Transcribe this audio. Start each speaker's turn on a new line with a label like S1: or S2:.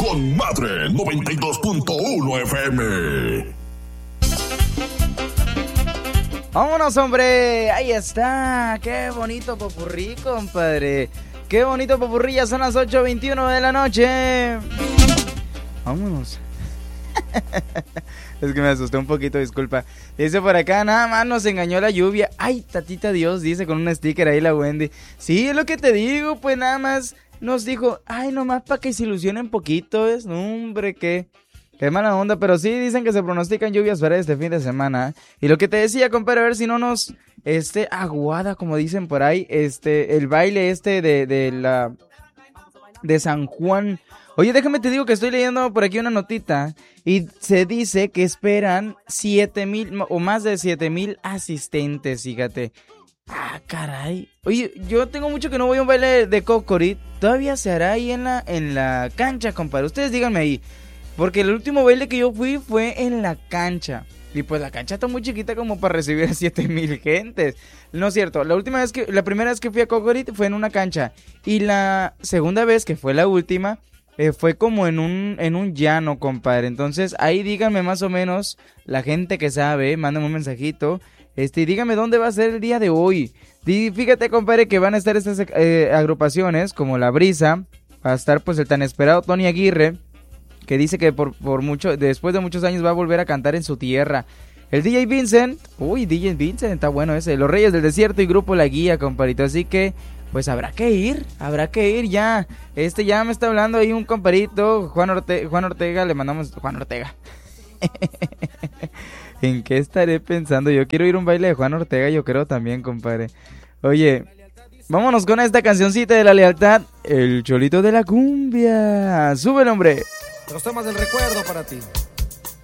S1: con Madre 92.1 FM.
S2: Vámonos, hombre. Ahí está. Qué bonito popurrí, compadre. Qué bonito popurrí. Ya son las 8:21 de la noche. Vámonos. Es que me asusté un poquito, disculpa. Dice por acá, nada más nos engañó la lluvia. Ay, tatita Dios, dice con un sticker ahí la Wendy. Sí, es lo que te digo, pues nada más nos dijo, ay, nomás para que se ilusionen poquito, es, no, hombre, qué mala onda, pero sí dicen que se pronostican lluvias para este fin de semana. Y lo que te decía, compadre, a ver si no nos, aguada, como dicen por ahí, el baile de San Juan. Oye, déjame te digo que estoy leyendo por aquí una notita y se dice que esperan 7,000 o más de 7,000 asistentes, fíjate. Ah, caray. Oye, yo tengo mucho que no voy a un baile de Cocorit. ¿Todavía se hará ahí en la cancha, compadre? Ustedes díganme ahí. Porque el último baile que yo fui fue en la cancha. Y pues la cancha está muy chiquita como para recibir a 7,000 gentes. No es cierto, la primera vez que fui a Cocorit fue en una cancha. Y la segunda vez, que fue la última, fue como en un llano, compadre. Entonces ahí díganme más o menos, la gente que sabe, mándenme un mensajito. Y díganme dónde va a ser el día de hoy. Fíjate, compadre, que van a estar estas agrupaciones como La Brisa. Va a estar pues el tan esperado Tony Aguirre, que dice que después de muchos años va a volver a cantar en su tierra. El DJ Vincent, DJ Vincent, está bueno ese. Los Reyes del Desierto y Grupo La Guía, compadrito. Así que, pues habrá que ir ya. Ya me está hablando ahí un compadrito, Juan Ortega, le mandamos Juan Ortega. ¿En qué estaré pensando? Yo quiero ir a un baile de Juan Ortega, yo creo también, compadre. Oye, vámonos con esta cancioncita de La Lealtad, El Cholito de la Cumbia. ¡Súbele, hombre!
S3: Los temas del recuerdo para ti.